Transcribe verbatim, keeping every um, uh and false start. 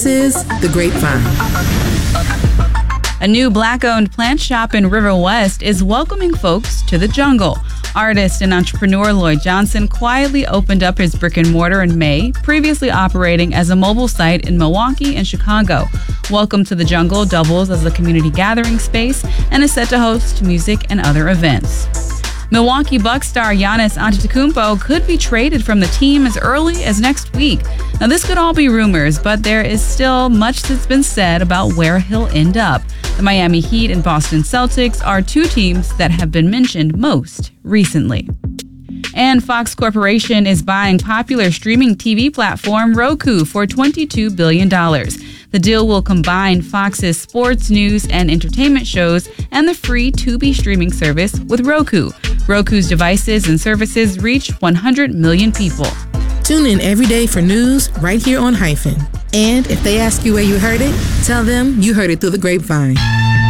This is The Grapevine. A new black-owned plant shop in River West is welcoming folks to the jungle. Artist and entrepreneur Lloyd Johnson quietly opened up his brick and mortar in May, previously operating as a mobile site in Milwaukee and Chicago. Welcome to the Jungle doubles as a community gathering space and is set to host music and other events. Milwaukee Bucks star Giannis Antetokounmpo could be traded from the team as early as next week. Now, this could all be rumors, but there is still much that's been said about where he'll end up. The Miami Heat and Boston Celtics are two teams that have been mentioned most recently. And Fox Corporation is buying popular streaming T V platform Roku for twenty-two billion dollars. The deal will combine Fox's sports, news, and entertainment shows and the free Tubi streaming service with Roku. Roku's devices and services reach one hundred million people. Tune in every day for news right here on Hyphen. And if they ask you where you heard it, tell them you heard it through the grapevine.